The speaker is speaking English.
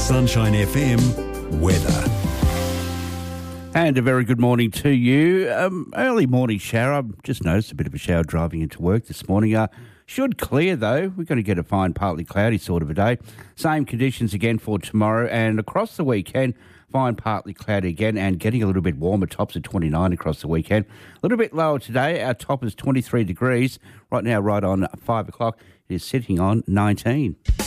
Sunshine FM weather. And a very good morning to you. Early morning shower. I've just noticed a bit of a shower driving into work this morning. Should clear though. We're going to get a fine, partly cloudy sort of a day. Same conditions again for tomorrow and across the weekend. Fine, partly cloudy again and getting a little bit warmer. Tops at 29 across the weekend. A little bit lower today. Our top is 23 degrees. Right now, right on 5 o'clock, it is sitting on 19.